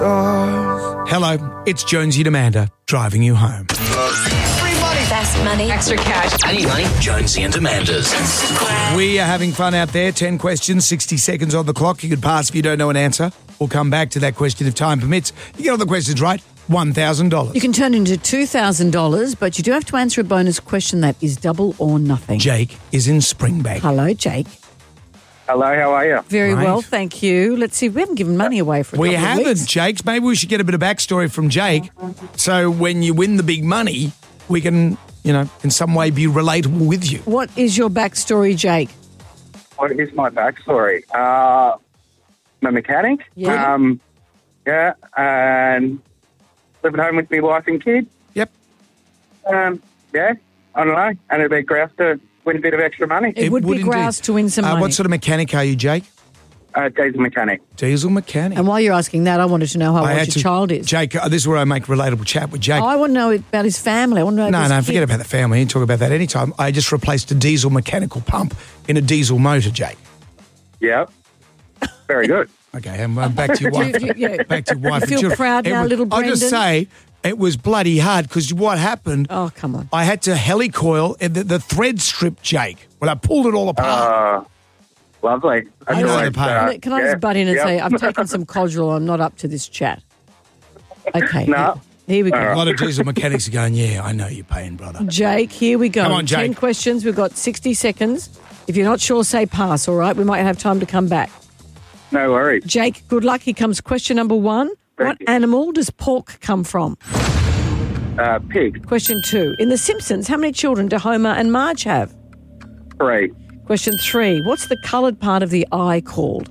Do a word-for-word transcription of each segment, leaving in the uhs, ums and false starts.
Hello, it's Jonesy and Amanda driving you home. Free money. Best money. Extra cash. I need money. Jonesy and Amanda's. We are having fun out there. ten questions, sixty seconds on the clock. You could pass if you don't know an answer. We'll come back to that question if time permits. You get all the questions right, one thousand dollars. You can turn into two thousand dollars, but you do have to answer a bonus question that is double or nothing. Jake is in Springbank. Hello, Jake. Hello, how are you? Very Right. well, thank you. Let's see, we haven't given money away for a We couple of haven't, weeks. Jake. Maybe we should get a bit of backstory from Jake. So when you win the big money, we can, you know, in some way be relatable with you. What is your backstory, Jake? What is my backstory? Uh, I'm a mechanic. Yeah. Um, yeah, and living home with my wife and kid. Yep. Um, yeah, I don't know. And it'd be grouse to win a bit of extra money. It, would be indeed. grouse to win some Uh, money. what sort of mechanic are you, Jake? Uh, diesel mechanic. Diesel mechanic. And while you're asking that, I wanted to know how I old had your to- child is. Jake, uh, this is where I make relatable chat with Jake. Oh, I want to know about his family. I want to know No, about no, his forget kid. about the family. You can talk about that anytime. I just replaced a diesel mechanical pump in a diesel motor, Jake. Yep. Very good. Okay, and uh, back to your wife. Do you- yeah. Back to your wife. You feel and children. proud It now, was- little I'll just Brendan? say it was bloody hard because what happened, Oh, come on. I had to helicoil and the, the thread strip, Jake. Well, I pulled it all apart. Uh, lovely. I That's know always, the pain. uh, Can I yeah, just butt in and yep. say, I've taken some Codral. I'm not up to this chat. Okay. No. Here we go. A lot of diesel mechanics are going, yeah, I know you're paying, brother. Jake, here we go. Come on, Jake. ten questions. We've got sixty seconds. If you're not sure, say pass, all right? We might have time to come back. No worries. Jake, good luck. Here comes question number one. Thank What you. animal does pork come from? Uh, pig. Question two. In The Simpsons, how many children do Homer and Marge have? Three. Question three. What's the coloured part of the eye called?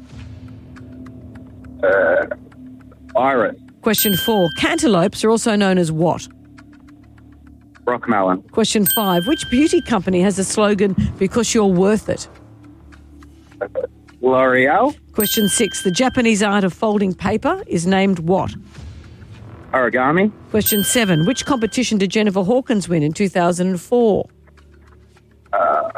Uh, iris. Question four. Cantaloupes are also known as what? Rockmelon. Question five. Which beauty company has the slogan, because you're worth it? L'Oreal. Question six. The Japanese art of folding paper is named what? Origami. Question seven. Which competition did Jennifer Hawkins win in two thousand four? Uh,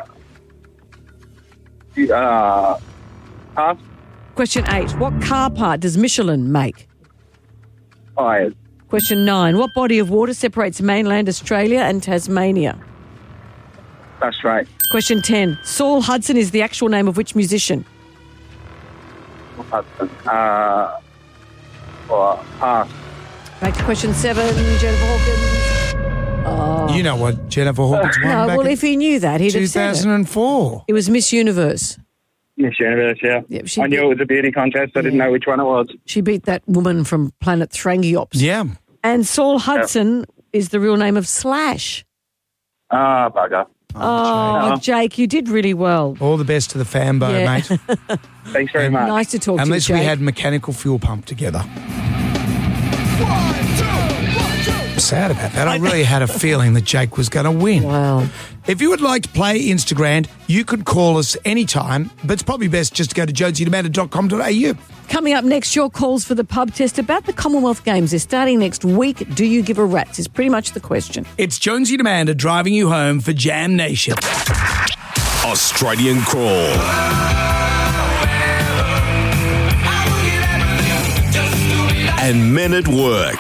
pass. Question eight. What car part does Michelin make? Tires. Question nine. What body of water separates mainland Australia and Tasmania? That's right. Question ten. Saul Hudson is the actual name of which musician? Hudson. Uh, or pass. Back to question seven. Jennifer Hawkins. Oh. You know what Jennifer Hawkins won No, back well, in if he knew that, he'd have said it. two thousand four. It was Miss Universe. Miss Universe, yeah. Yep, she I knew did. it was a beauty contest. I didn't Yeah. know which one it was. She beat that woman from Planet Thrangiops. Yeah. And Saul Hudson is the real name of Slash. Ah, bugger. Oh, Jake, you did really well. All the best to the fanbo, Yeah. mate. Thanks very much. Nice to talk Unless to you, we Jake. had mechanical fuel pump together. I'm sad about that. I really had a feeling that Jake was going to win. Wow. If you would like to play Instagram, you could call us anytime, but it's probably best just to go to jonesy and amanda dot com dot a u. Coming up next, your calls for the pub test about the Commonwealth Games. They're starting next week. Do you give a rat's? Is pretty much the question. It's Jonesy and Amanda driving you home for Jam Nation. Australian Crawl. And Men at Work.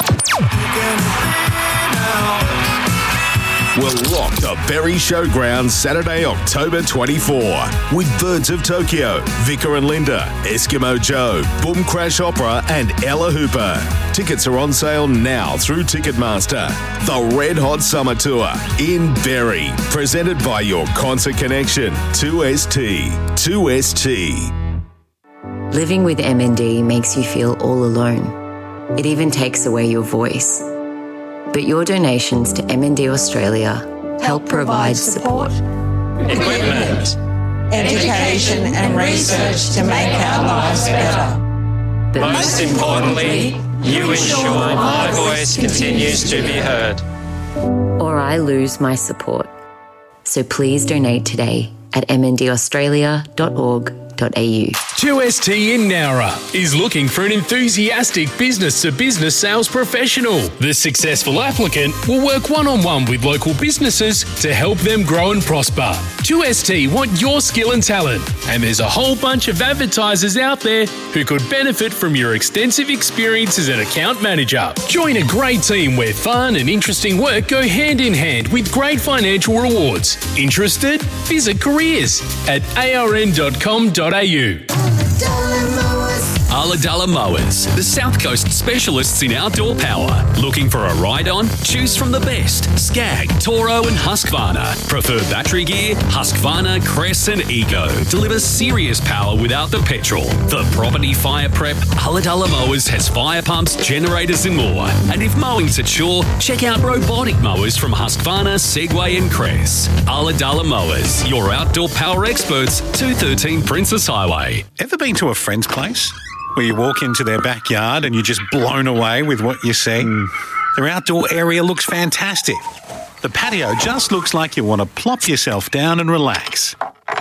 We'll rock the Berry Showground Saturday, October twenty-fourth with Birds of Tokyo, Vicar and Linda, Eskimo Joe, Boom Crash Opera and Ella Hooper. Tickets are on sale now through Ticketmaster. The Red Hot Summer Tour in Berry, presented by your Concert Connection, two S T. two S T. Living with M N D makes you feel all alone. It even takes away your voice. But your donations to M N D Australia help provide support. Equipment, education and research to make our lives better. But Most importantly, you ensure my voice continues to be heard. or I lose my support. So please donate today at m n d australia dot org dot a u. two S T in Nowra is looking for an enthusiastic business-to-business sales professional. The successful applicant will work one-on-one with local businesses to help them grow and prosper. two S T want your skill and talent, and there's a whole bunch of advertisers out there who could benefit from your extensive experience as an account manager. Join a great team where fun and interesting work go hand in hand with great financial rewards. Interested? Visit careers at a r n dot com dot a u. Ulladulla Mowers, the South Coast specialists in outdoor power. Looking for a ride-on? Choose from the best. Skag, Toro and Husqvarna. Prefer battery gear? Husqvarna, Cress and Ego. Deliver serious power without the petrol. For property fire prep, Ulladulla Mowers has fire pumps, generators and more. And if mowing's at shore, check out robotic mowers from Husqvarna, Segway and Cress. Ulladulla Mowers, your outdoor power experts, two thirteen Princess Highway. Ever been to a friend's place where you walk into their backyard and you're just blown away with what you see? Mm. Their outdoor area looks fantastic. The patio just looks like you want to plop yourself down and relax.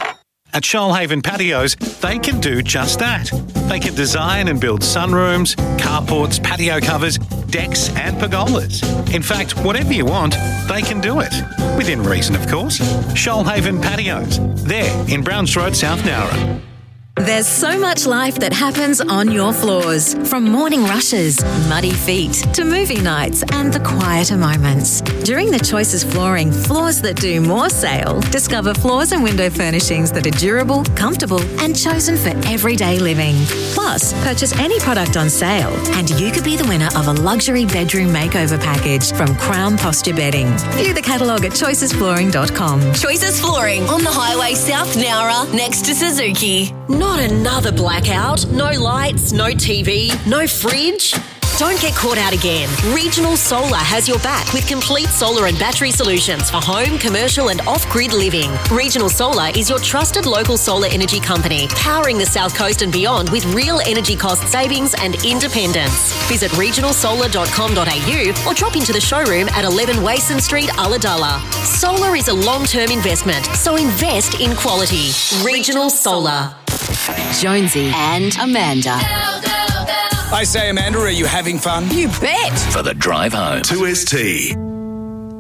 At Shoalhaven Patios, they can do just that. They can design and build sunrooms, carports, patio covers, decks and pergolas. In fact, whatever you want, they can do it. Within reason, of course. Shoalhaven Patios. There in Browns Road, South Nowra. There's so much life that happens on your floors. From morning rushes, muddy feet, to movie nights and the quieter moments. During the Choices Flooring Floors That Do More sale, discover floors and window furnishings that are durable, comfortable and chosen for everyday living. Plus, purchase any product on sale and you could be the winner of a luxury bedroom makeover package from Crown Posture Bedding. View the catalogue at choices flooring dot com. Choices Flooring on the highway South Nowra next to Suzuki. Not another blackout, no lights, no T V, no fridge. Don't get caught out again. Regional Solar has your back with complete solar and battery solutions for home, commercial and off-grid living. Regional Solar is your trusted local solar energy company, powering the South Coast and beyond with real energy cost savings and independence. Visit regional solar dot com dot a u or drop into the showroom at eleven Wason Street, Ulladulla. Solar is a long-term investment, so invest in quality. Regional Solar. Jonesy and Amanda. I say, Amanda, are you having fun? You bet. For the drive home. two S T.